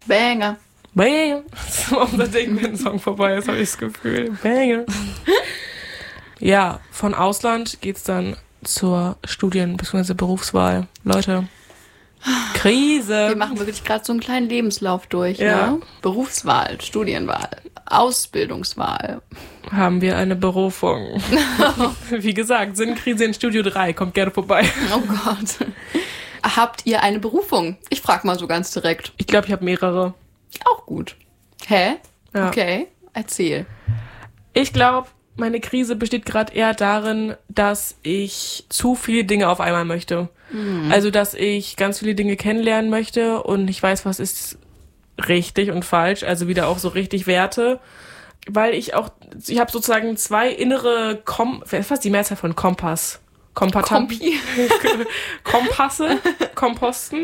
Banger. Banger. So unser Ding, wenn ein Song vorbei ist, habe ich das Gefühl. Banger. Ja, von Ausland geht's dann zur Studien- bzw. Berufswahl. Leute, Krise. Wir machen wirklich gerade so einen kleinen Lebenslauf durch. Ja. Ne? Berufswahl, Studienwahl, Ausbildungswahl. Haben wir eine Berufung. Wie gesagt, Sinnkrise in Studio 3. Kommt gerne vorbei. Oh Gott. Habt ihr eine Berufung? Ich frage mal so ganz direkt. Ich glaube, ich habe mehrere. Auch gut. Hä? Ja. Okay, erzähl. Ich glaube, meine Krise besteht gerade eher darin, dass ich zu viele Dinge auf einmal möchte. Also, dass ich ganz viele Dinge kennenlernen möchte und ich weiß, was ist richtig und falsch. Also wieder auch so richtig Werte. Weil ich habe sozusagen zwei innere was ist die Mehrzahl von Kompass? Komposten,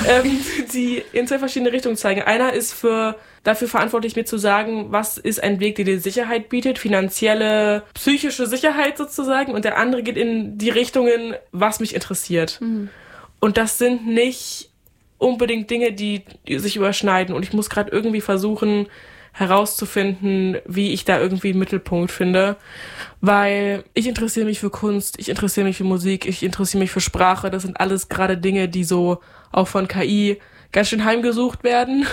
die in zwei verschiedene Richtungen zeigen. Einer ist dafür verantwortlich, mir zu sagen, was ist ein Weg, der dir Sicherheit bietet, finanzielle, psychische Sicherheit sozusagen. Und der andere geht in die Richtungen, was mich interessiert. Und das sind nicht unbedingt Dinge, die sich überschneiden. Und ich muss gerade irgendwie versuchen, herauszufinden, wie ich da irgendwie einen Mittelpunkt finde. Weil ich interessiere mich für Kunst, ich interessiere mich für Musik, ich interessiere mich für Sprache. Das sind alles gerade Dinge, die so auch von KI ganz schön heimgesucht werden.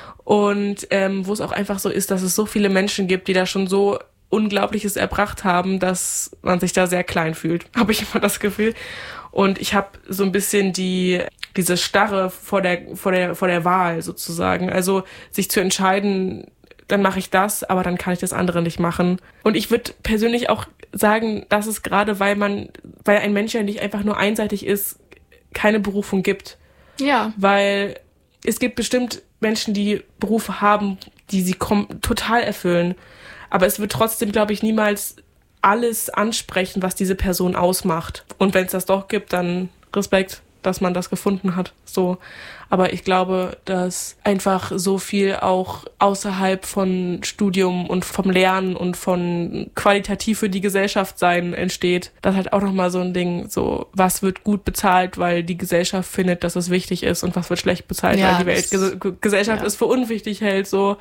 Und wo es auch einfach so ist, dass es so viele Menschen gibt, die da schon so Unglaubliches erbracht haben, dass man sich da sehr klein fühlt. Habe ich immer das Gefühl. Und ich habe so ein bisschen diese Starre vor der Wahl sozusagen. Also sich zu entscheiden, dann mache ich das, aber dann kann ich das andere nicht machen. Und ich würde persönlich auch sagen, dass es gerade, weil ein Mensch ja nicht einfach nur einseitig ist, keine Berufung gibt. Ja. Weil es gibt bestimmt Menschen, die Berufe haben, die sie total erfüllen. Aber es wird trotzdem, glaube ich, niemals alles ansprechen, was diese Person ausmacht. Und wenn es das doch gibt, dann Respekt, dass man das gefunden hat. So. Aber ich glaube, dass einfach so viel auch außerhalb von Studium und vom Lernen und von qualitativ für die Gesellschaft sein entsteht. Das ist halt auch nochmal so ein Ding, so was wird gut bezahlt, weil die Gesellschaft findet, dass es wichtig ist und was wird schlecht bezahlt, Ja, weil die Gesellschaft es für unwichtig hält, so.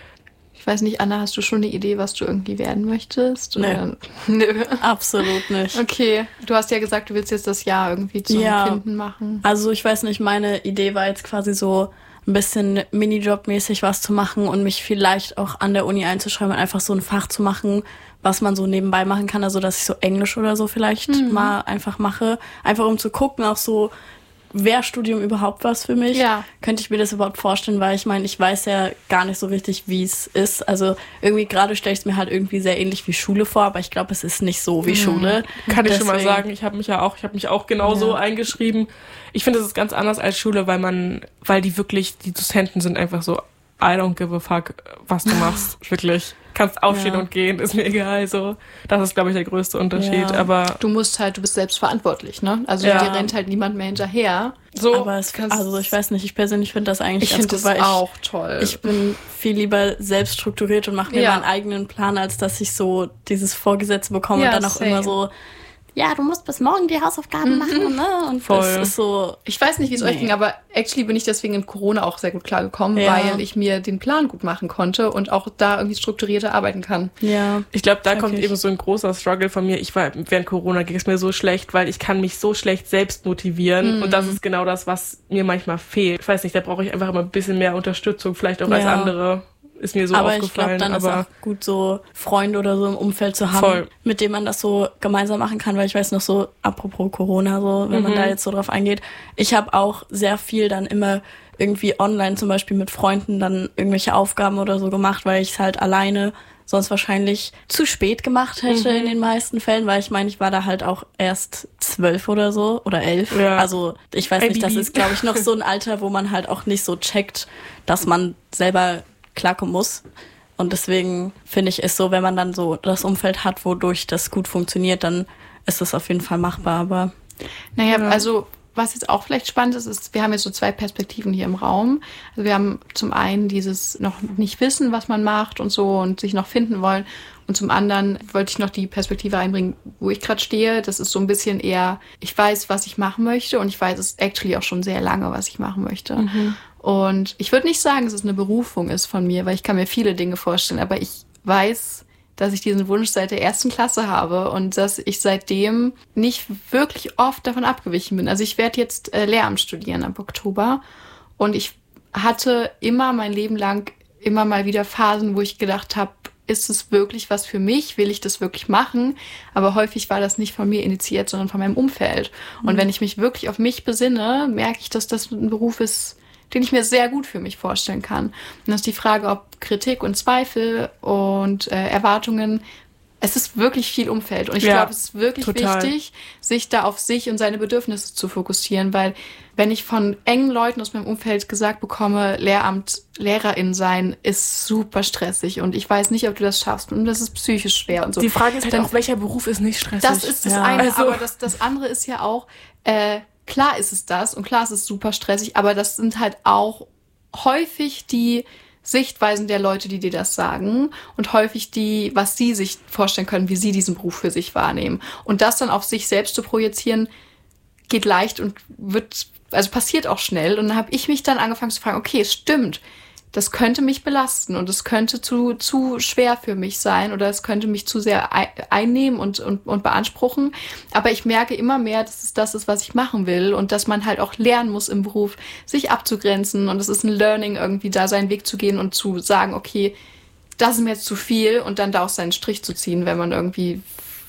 Ich weiß nicht, Anna, hast du schon eine Idee, was du irgendwie werden möchtest? Nee. Oder? Nö. Absolut nicht. Okay, du hast ja gesagt, du willst jetzt das Jahr irgendwie zum Finden machen. Also ich weiß nicht, meine Idee war jetzt quasi so ein bisschen Minijob-mäßig was zu machen und mich vielleicht auch an der Uni einzuschreiben und einfach so ein Fach zu machen, was man so nebenbei machen kann. Also dass ich so Englisch oder so vielleicht mal einfach mache. Einfach um zu gucken, auch so, wäre Studium überhaupt was für mich? Ja. Könnte ich mir das überhaupt vorstellen? Weil ich meine, ich weiß ja gar nicht so richtig, wie es ist. Also irgendwie gerade stelle ich es mir halt irgendwie sehr ähnlich wie Schule vor, aber ich glaube, es ist nicht so wie Schule. Kann ich schon mal sagen, ich habe mich auch genauso eingeschrieben. Ich finde, es ist ganz anders als Schule, weil die Dozenten sind einfach so, I don't give a fuck, was du machst, wirklich. Kannst aufstehen und gehen, ist mir egal, so. Das ist, glaube ich, der größte Unterschied, aber... Du bist selbst verantwortlich, ne? Also dir rennt halt niemand mehr hinterher. So, aber ich weiß nicht, ich persönlich finde das eigentlich ganz gut, weil auch toll. Ich bin viel lieber selbst strukturiert und mache mir meinen eigenen Plan, als dass ich so dieses Vorgesetzte bekomme und dann auch immer so, ja, du musst bis morgen die Hausaufgaben machen, ne? Und das ist so... Ich weiß nicht, wie es euch ging, aber actually bin ich deswegen in Corona auch sehr gut klargekommen, weil ich mir den Plan gut machen konnte und auch da irgendwie strukturierter arbeiten kann. Ja. Ich glaube, da kommt eben so ein großer Struggle von mir. Während Corona ging es mir so schlecht, weil ich kann mich so schlecht selbst motivieren und das ist genau das, was mir manchmal fehlt. Ich weiß nicht, da brauche ich einfach immer ein bisschen mehr Unterstützung, vielleicht auch als andere. Ist mir so aufgefallen. Ich glaube, dann ist auch gut, so Freunde oder so im Umfeld zu haben, mit dem man das so gemeinsam machen kann, weil ich weiß noch so, apropos Corona, so, wenn man da jetzt so drauf eingeht, ich habe auch sehr viel dann immer irgendwie online zum Beispiel mit Freunden dann irgendwelche Aufgaben oder so gemacht, weil ich es halt alleine sonst wahrscheinlich zu spät gemacht hätte in den meisten Fällen, weil ich meine, ich war da halt auch erst 12 oder so oder 11. Ja. Also ich weiß nicht, das ist, glaube ich, noch so ein Alter, wo man halt auch nicht so checkt, dass man selber klarkommen muss. Und deswegen finde ich es so, wenn man dann so das Umfeld hat, wodurch das gut funktioniert, dann ist das auf jeden Fall machbar. Aber also was jetzt auch vielleicht spannend ist, wir haben jetzt so 2 Perspektiven hier im Raum. Also wir haben zum einen dieses noch nicht wissen, was man macht und so und sich noch finden wollen. Und zum anderen wollte ich noch die Perspektive einbringen, wo ich gerade stehe. Das ist so ein bisschen eher, ich weiß, was ich machen möchte und ich weiß es actually auch schon sehr lange, was ich machen möchte. Mhm. Und ich würde nicht sagen, dass es eine Berufung ist von mir, weil ich kann mir viele Dinge vorstellen, aber ich weiß, dass ich diesen Wunsch seit der 1. Klasse habe und dass ich seitdem nicht wirklich oft davon abgewichen bin. Also ich werde jetzt Lehramt studieren ab Oktober und ich hatte immer mein Leben lang immer mal wieder Phasen, wo ich gedacht habe, ist es wirklich was für mich? Will ich das wirklich machen? Aber häufig war das nicht von mir initiiert, sondern von meinem Umfeld. Und wenn ich mich wirklich auf mich besinne, merke ich, dass das ein Beruf ist, den ich mir sehr gut für mich vorstellen kann. Und das ist die Frage, ob Kritik und Zweifel und Erwartungen, es ist wirklich viel Umfeld. Und ich glaube, es ist wirklich wichtig, sich da auf sich und seine Bedürfnisse zu fokussieren, weil wenn ich von engen Leuten aus meinem Umfeld gesagt bekomme, Lehramt, Lehrerin sein, ist super stressig und ich weiß nicht, ob du das schaffst und das ist psychisch schwer und so. Die Frage ist halt auch, welcher Beruf ist nicht stressig? Das ist das eine, also, aber das andere ist ja auch, klar ist es das und klar ist es super stressig, aber das sind halt auch häufig die Sichtweisen der Leute, die dir das sagen und häufig die, was sie sich vorstellen können, wie sie diesen Beruf für sich wahrnehmen. Und das dann auf sich selbst zu projizieren, geht leicht und passiert auch schnell. Und dann habe ich mich dann angefangen zu fragen, okay, es stimmt, das könnte mich belasten und es könnte zu schwer für mich sein oder es könnte mich zu sehr einnehmen und beanspruchen. Aber ich merke immer mehr, dass es das ist, was ich machen will und dass man halt auch lernen muss im Beruf, sich abzugrenzen und es ist ein Learning, irgendwie da seinen Weg zu gehen und zu sagen, okay, das ist mir jetzt zu viel und dann da auch seinen Strich zu ziehen, wenn man irgendwie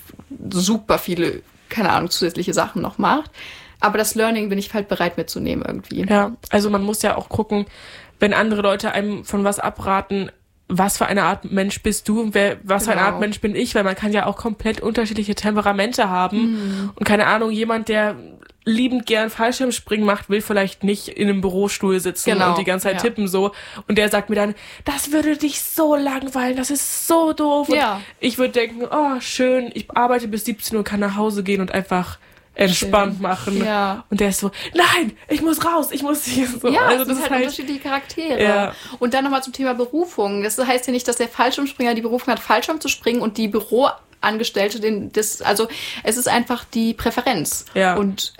super viele, keine Ahnung, zusätzliche Sachen noch macht. Aber das Learning bin ich halt bereit mitzunehmen irgendwie. Ja, also man muss ja auch gucken, wenn andere Leute einem von was abraten, was für eine Art Mensch bist du und was für eine Art Mensch bin ich, weil man kann ja auch komplett unterschiedliche Temperamente haben und keine Ahnung, jemand, der liebend gern Fallschirmspringen macht, will vielleicht nicht in einem Bürostuhl sitzen und die ganze Zeit tippen so und der sagt mir dann, das würde dich so langweilen, das ist so doof und ich würde denken, oh schön, ich arbeite bis 17 Uhr, kann nach Hause gehen und einfach entspannt machen. Ja. Und der ist so, nein, ich muss raus, ich muss hier so. Ja, also das sind halt unterschiedliche Charaktere. Ja. Und dann nochmal zum Thema Berufung. Das heißt ja nicht, dass der Fallschirmspringer die Berufung hat, Fallschirm zu springen und die Büroangestellte, also es ist einfach die Präferenz. Ja. Und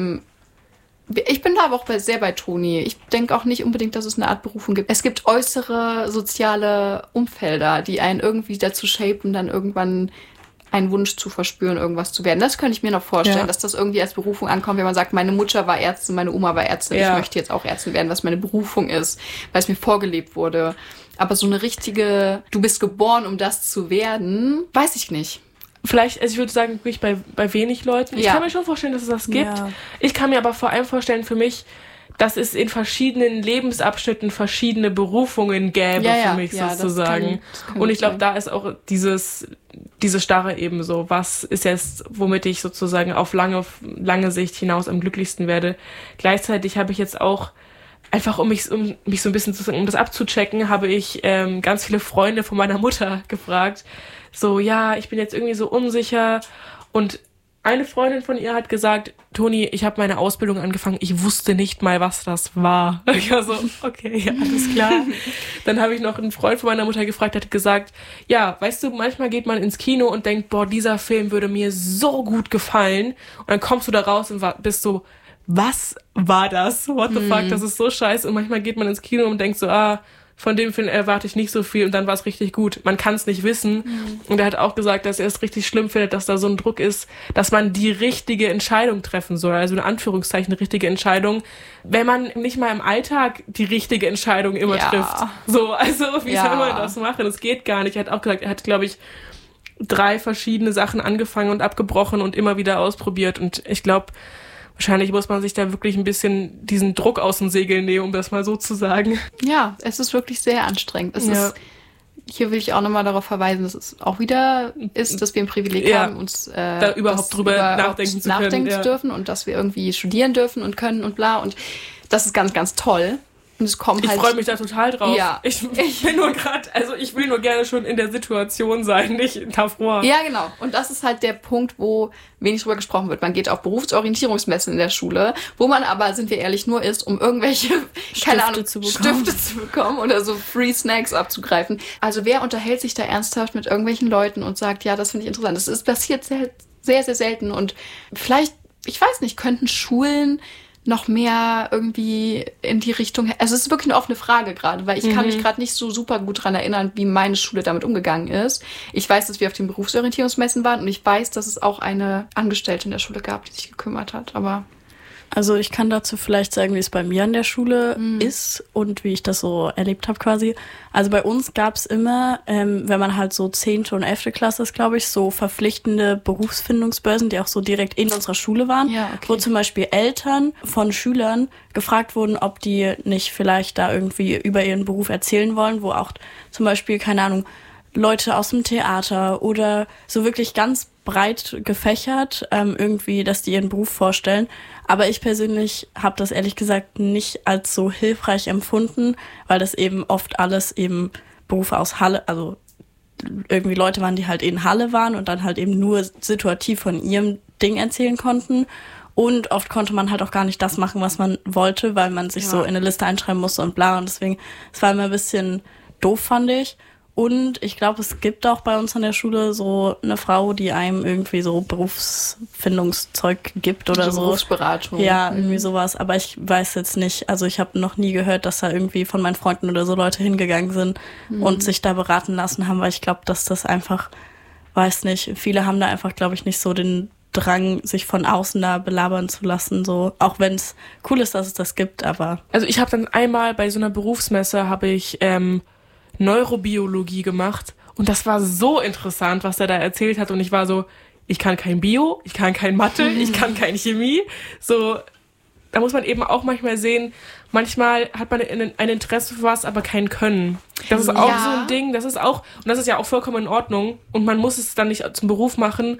ich bin da aber auch sehr bei Toni. Ich denke auch nicht unbedingt, dass es eine Art Berufung gibt. Es gibt äußere soziale Umfelder, die einen irgendwie dazu shapen, dann irgendwann einen Wunsch zu verspüren, irgendwas zu werden. Das könnte ich mir noch vorstellen, dass das irgendwie als Berufung ankommt, wenn man sagt, meine Mutter war Ärztin, meine Oma war Ärztin, ich möchte jetzt auch Ärztin werden, was meine Berufung ist, weil es mir vorgelebt wurde. Aber so eine richtige, du bist geboren, um das zu werden, weiß ich nicht. Vielleicht, also ich würde sagen, wirklich bei wenig Leuten. Ich kann mir schon vorstellen, dass es das gibt. Ja. Ich kann mir aber vor allem vorstellen, für mich, dass es in verschiedenen Lebensabschnitten verschiedene Berufungen gäbe für mich sozusagen. Das kann und ich glaube, da ist auch diese Starre eben so, was ist jetzt, womit ich sozusagen auf lange Sicht hinaus am glücklichsten werde. Gleichzeitig habe ich jetzt auch einfach, um mich so ein bisschen um das abzuchecken, habe ich ganz viele Freunde von meiner Mutter gefragt. So, ja, ich bin jetzt irgendwie so unsicher und eine Freundin von ihr hat gesagt, Toni, ich habe meine Ausbildung angefangen, ich wusste nicht mal, was das war. Ich war so, okay, ja, alles klar. Dann habe ich noch einen Freund von meiner Mutter gefragt, der hat gesagt, ja, weißt du, manchmal geht man ins Kino und denkt, boah, dieser Film würde mir so gut gefallen. Und dann kommst du da raus und bist so, was war das? What the fuck, das ist so scheiße. Und manchmal geht man ins Kino und denkt so, von dem Film erwarte ich nicht so viel und dann war es richtig gut. Man kann es nicht wissen. Und er hat auch gesagt, dass er es richtig schlimm findet, dass da so ein Druck ist, dass man die richtige Entscheidung treffen soll. Also in Anführungszeichen eine richtige Entscheidung, wenn man nicht mal im Alltag die richtige Entscheidung immer trifft. So, also wie soll man das machen? Das geht gar nicht. Er hat auch gesagt, er hat, glaube ich, 3 verschiedene Sachen angefangen und abgebrochen und immer wieder ausprobiert. Und ich glaube, wahrscheinlich muss man sich da wirklich ein bisschen diesen Druck aus den Segeln nehmen, um das mal so zu sagen. Ja, es ist wirklich sehr anstrengend. Hier will ich auch nochmal darauf verweisen, dass es auch wieder ist, dass wir ein Privileg haben, uns da überhaupt drüber nachdenken zu dürfen und dass wir irgendwie studieren dürfen und können und bla. Und das ist ganz, ganz toll. Und es kommen ich freue mich da total drauf. Ja. Ich will nur gerne schon in der Situation sein, nicht davor. Ja, genau. Und das ist halt der Punkt, wo wenig drüber gesprochen wird. Man geht auf Berufsorientierungsmessen in der Schule, wo man aber, sind wir ehrlich, nur ist, um irgendwelche, Stifte zu bekommen oder so Free Snacks abzugreifen. Also wer unterhält sich da ernsthaft mit irgendwelchen Leuten und sagt, ja, das finde ich interessant. Das passiert sehr, sehr, sehr selten. Und vielleicht, ich weiß nicht, könnten Schulen noch mehr irgendwie in die Richtung... Also es ist wirklich eine offene Frage gerade, weil ich kann mich gerade nicht so super gut dran erinnern, wie meine Schule damit umgegangen ist. Ich weiß, dass wir auf den Berufsorientierungsmessen waren und ich weiß, dass es auch eine Angestellte in der Schule gab, die sich gekümmert hat, aber... Also ich kann dazu vielleicht sagen, wie es bei mir an der Schule ist und wie ich das so erlebt habe quasi. Also bei uns gab es immer, wenn man halt so 10. und 11. Klasse ist, glaube ich, so verpflichtende Berufsfindungsbörsen, die auch so direkt in unserer Schule waren, wo zum Beispiel Eltern von Schülern gefragt wurden, ob die nicht vielleicht da irgendwie über ihren Beruf erzählen wollen, wo auch zum Beispiel, keine Ahnung, Leute aus dem Theater oder so wirklich ganz breit gefächert irgendwie, dass die ihren Beruf vorstellen. Aber ich persönlich habe das ehrlich gesagt nicht als so hilfreich empfunden, weil das eben oft alles eben Berufe aus Halle, also irgendwie Leute waren, die halt in Halle waren und dann halt eben nur situativ von ihrem Ding erzählen konnten. Und oft konnte man halt auch gar nicht das machen, was man wollte, weil man sich so in eine Liste einschreiben musste und bla. Und deswegen, es war immer ein bisschen doof, fand ich. Und ich glaube, es gibt auch bei uns an der Schule so eine Frau, die einem irgendwie so Berufsfindungszeug gibt oder so. Berufsberatung. Ja, irgendwie sowas. Aber ich weiß jetzt nicht, also ich habe noch nie gehört, dass da irgendwie von meinen Freunden oder so Leute hingegangen sind und sich da beraten lassen haben, weil ich glaube, dass das einfach, weiß nicht, viele haben da einfach, glaube ich, nicht so den Drang, sich von außen da belabern zu lassen, so. Auch wenn es cool ist, dass es das gibt, aber... Also ich habe dann einmal bei so einer Berufsmesse, habe ich... Neurobiologie gemacht und das war so interessant, was er da erzählt hat und ich war so, ich kann kein Bio, ich kann kein Mathe, ich kann kein Chemie, so, da muss man eben auch manchmal sehen, manchmal hat man ein Interesse für was, aber kein Können. Das ist auch so ein Ding, das ist ja auch vollkommen in Ordnung und man muss es dann nicht zum Beruf machen.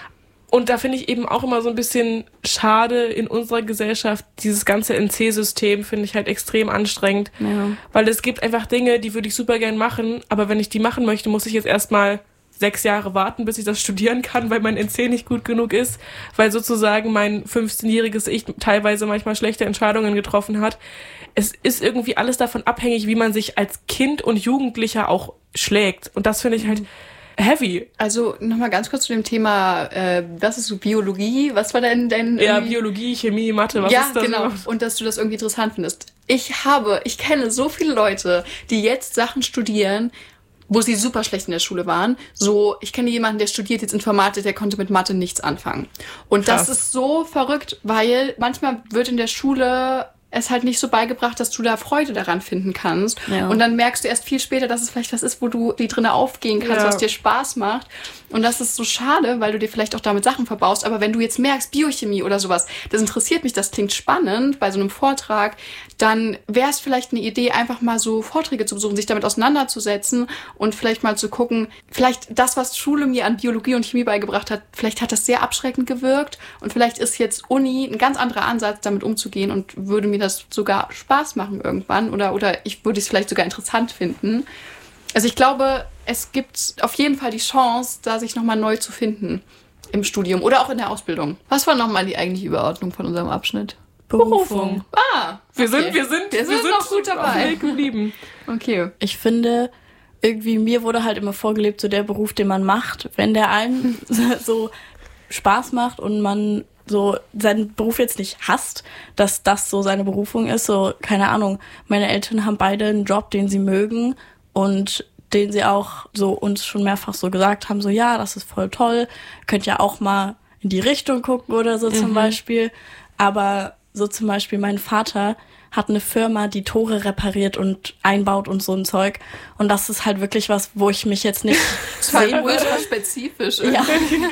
Und da finde ich eben auch immer so ein bisschen schade in unserer Gesellschaft, dieses ganze NC-System finde ich halt extrem anstrengend. Ja. Weil es gibt einfach Dinge, die würde ich super gern machen, aber wenn ich die machen möchte, muss ich jetzt erstmal 6 Jahre warten, bis ich das studieren kann, weil mein NC nicht gut genug ist, weil sozusagen mein 15-jähriges Ich teilweise manchmal schlechte Entscheidungen getroffen hat. Es ist irgendwie alles davon abhängig, wie man sich als Kind und Jugendlicher auch schlägt. Und das finde ich halt heavy. Also nochmal ganz kurz zu dem Thema, was ist so Biologie? Was war dein ja, Biologie, Chemie, Mathe, was ist das? Ja, genau. Und dass du das irgendwie interessant findest. Ich kenne so viele Leute, die jetzt Sachen studieren, wo sie super schlecht in der Schule waren. So, ich kenne jemanden, der studiert jetzt Informatik, der konnte mit Mathe nichts anfangen. Und Krass. Das ist so verrückt, weil manchmal wird in der Schule es halt nicht so beigebracht, dass du da Freude daran finden kannst. Ja. Und dann merkst du erst viel später, dass es vielleicht was ist, wo du die drinne aufgehen kannst, was dir Spaß macht. Und das ist so schade, weil du dir vielleicht auch damit Sachen verbaust. Aber wenn du jetzt merkst, Biochemie oder sowas, das interessiert mich, das klingt spannend bei so einem Vortrag, dann wäre es vielleicht eine Idee, einfach mal so Vorträge zu besuchen, sich damit auseinanderzusetzen und vielleicht mal zu gucken, vielleicht das, was Schule mir an Biologie und Chemie beigebracht hat, vielleicht hat das sehr abschreckend gewirkt und vielleicht ist jetzt Uni ein ganz anderer Ansatz, damit umzugehen und würde mir das sogar Spaß machen irgendwann oder ich würde es vielleicht sogar interessant finden. Also ich glaube, es gibt auf jeden Fall die Chance, da sich nochmal neu zu finden im Studium oder auch in der Ausbildung. Was war nochmal die eigentliche Überordnung von unserem Abschnitt? Berufung. Ah, wir sind noch gut dabei geblieben. Okay. Ich finde, irgendwie mir wurde halt immer vorgelebt, so der Beruf, den man macht, wenn der einem so Spaß macht und man so seinen Beruf jetzt nicht hasst, dass das so seine Berufung ist, so, keine Ahnung, meine Eltern haben beide einen Job, den sie mögen und den sie auch so uns schon mehrfach so gesagt haben, so, ja, das ist voll toll, könnt ja auch mal in die Richtung gucken oder so zum Beispiel, aber so zum Beispiel mein Vater hat eine Firma, die Tore repariert und einbaut und so ein Zeug. Und das ist halt wirklich was, wo ich mich jetzt nicht sehen würde. Ultra spezifisch. Ja.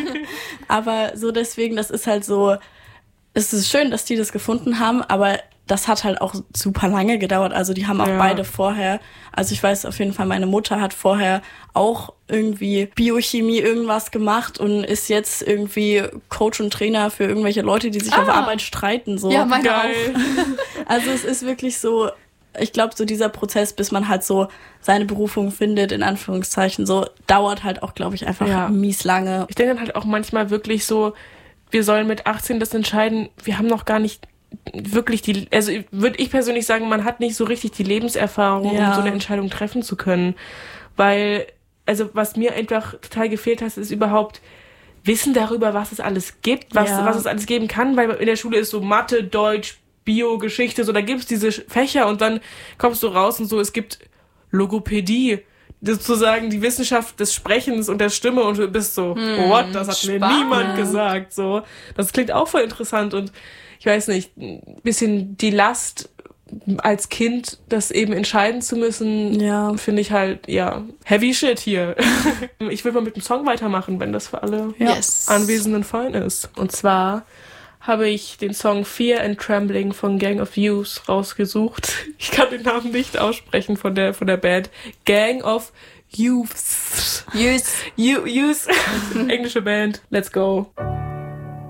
Aber so deswegen, das ist halt so, es ist schön, dass die das gefunden haben, aber das hat halt auch super lange gedauert. Also die haben auch beide vorher, also ich weiß auf jeden Fall, meine Mutter hat vorher auch irgendwie Biochemie irgendwas gemacht und ist jetzt irgendwie Coach und Trainer für irgendwelche Leute, die sich auf Arbeit streiten. So. Ja, meine Geil. auch. Also es ist wirklich so, ich glaube, so dieser Prozess, bis man halt so seine Berufung findet, in Anführungszeichen, so dauert halt auch, glaube ich, einfach mies lange. Ich denke dann halt auch manchmal wirklich so, wir sollen mit 18 das entscheiden, wir haben noch gar nicht wirklich also würde ich persönlich sagen, man hat nicht so richtig die Lebenserfahrung, um so eine Entscheidung treffen zu können. Weil, also was mir einfach total gefehlt hat, ist überhaupt Wissen darüber, was es alles gibt, was es alles geben kann, weil in der Schule ist so Mathe, Deutsch, Bio, Geschichte, so da gibt's diese Fächer und dann kommst du raus und so, es gibt Logopädie, sozusagen die Wissenschaft des Sprechens und der Stimme und du bist so, what, das hat mir niemand gesagt, so. Das klingt auch voll interessant und ich weiß nicht, ein bisschen die Last als Kind, das eben entscheiden zu müssen, finde ich halt, heavy shit hier. Ich will mal mit dem Song weitermachen, wenn das für alle Anwesenden fein ist. Und zwar habe ich den Song Fear and Trembling von Gang of Youths rausgesucht. Ich kann den Namen nicht aussprechen von der Band. Gang of Youths. Youths. Englische Band. Let's go.